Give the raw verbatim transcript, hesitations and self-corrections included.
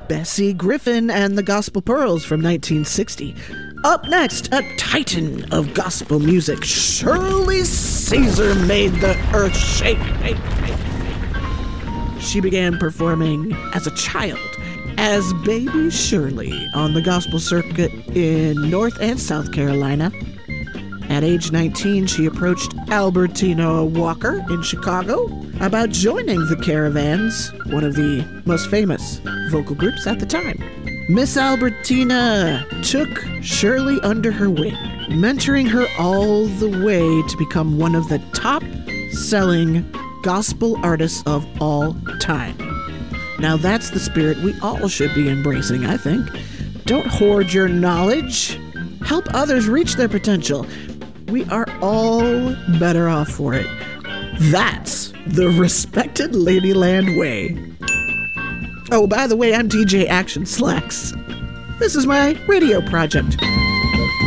Bessie Griffin and the Gospel Pearls from nineteen sixty. Up next, a titan of gospel music, Shirley Caesar made the earth shake. She began performing as a child as Baby Shirley on the gospel circuit in North and South Carolina. At age nineteen, she approached Albertina Walker in Chicago about joining the Caravans, one of the most famous vocal groups at the time. Miss Albertina took Shirley under her wing, mentoring her all the way to become one of the top-selling gospel artists of all time. Now that's the spirit we all should be embracing, I think. Don't hoard your knowledge. Help others reach their potential. We are all better off for it. That's the Respected Ladyland way. Oh, by the way, I'm D J Action Slacks. This is my radio project.